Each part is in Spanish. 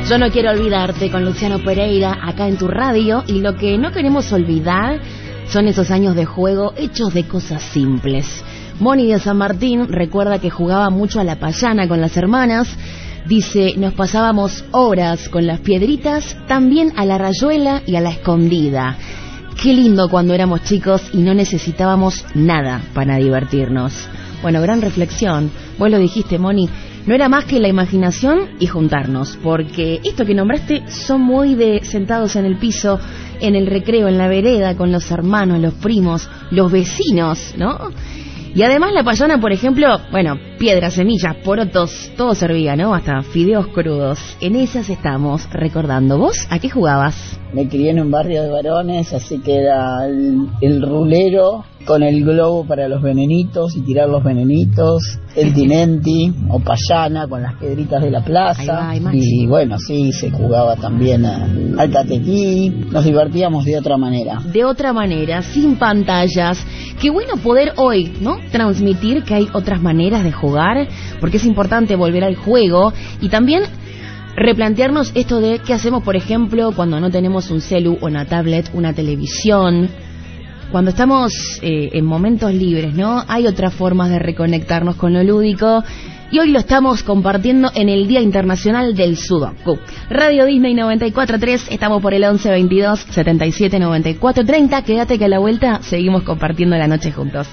Yo no quiero olvidarte con Luciano Pereira acá en tu radio, y lo que no queremos olvidar son esos años de juego hechos de cosas simples. Moni de San Martín recuerda que jugaba mucho a la payana con las hermanas. Dice, nos pasábamos horas con las piedritas, también a la rayuela y a la escondida. Qué lindo cuando éramos chicos y no necesitábamos nada para divertirnos. Bueno, gran reflexión. Vos lo dijiste, Moni. No era más que la imaginación y juntarnos, porque esto que nombraste son muy de sentados en el piso, en el recreo, en la vereda, con los hermanos, los primos, los vecinos, ¿no? Y además la payana, por ejemplo, bueno, piedras, semillas, porotos, todo servía, ¿no? Hasta fideos crudos. En esas estamos recordando. ¿Vos a qué jugabas? Me crié en un barrio de varones, así que era el rulero con el globo para los venenitos y tirar los venenitos, el tinenti o payana con las piedritas de la plaza. Ahí va, y bueno, sí, se jugaba también al catequí, nos divertíamos de otra manera. De otra manera, sin pantallas. Qué bueno poder hoy, ¿no?, transmitir que hay otras maneras de jugar, porque es importante volver al juego y también replantearnos esto de qué hacemos, por ejemplo, cuando no tenemos un celu o una tablet, una televisión. Cuando estamos en momentos libres, ¿no? Hay otras formas de reconectarnos con lo lúdico. Y hoy lo estamos compartiendo en el Día Internacional del Sudoku. Radio Disney 94.3, estamos por el 11 22 77 94 30. Quédate que a la vuelta seguimos compartiendo la noche juntos.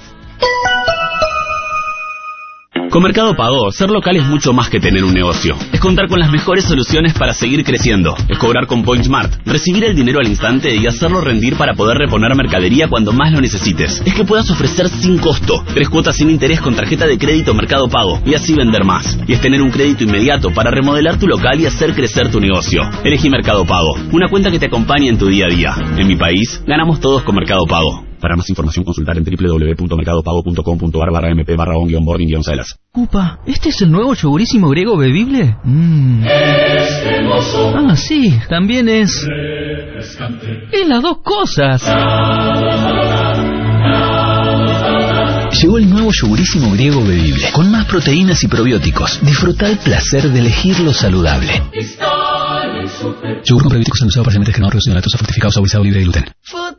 Con Mercado Pago, ser local es mucho más que tener un negocio. Es contar con las mejores soluciones para seguir creciendo. Es cobrar con PointSmart, recibir el dinero al instante y hacerlo rendir para poder reponer mercadería cuando más lo necesites. Es que puedas ofrecer sin costo 3 cuotas sin interés con tarjeta de crédito Mercado Pago y así vender más. Y es tener un crédito inmediato para remodelar tu local y hacer crecer tu negocio. Elegí Mercado Pago, una cuenta que te acompañe en tu día a día. En mi país, ganamos todos con Mercado Pago. Para más información consultar en www.mercadopago.com.ar/on-boarding-salas. Upa, ¿este es el nuevo yogurísimo griego bebible? Ah, sí, también es... Es las dos cosas. Llegó el nuevo yogurísimo griego bebible, con más proteínas y probióticos. Disfruta el placer de elegir lo saludable. Yogur con probióticos endulzado parcialmente generado, reducido en lactosa, fortificado, saborizado, libre de gluten.